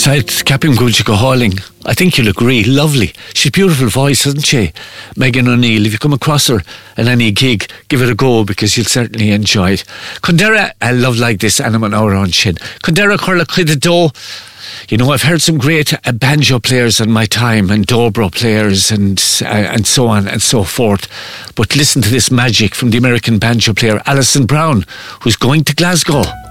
beside Captain Gucci go hauling. I think you'll agree, lovely. She's a beautiful voice, hasn't she? Megan O'Neill. If you come across her at any gig, give it a go because you'll certainly enjoy it. Condera, I love like this animal hour on Shin. Condera Curla Cridido. You know, I've heard some great banjo players in my time and dobro players and so on and so forth. But listen to this magic from the American banjo player Alison Brown, who's going to Glasgow.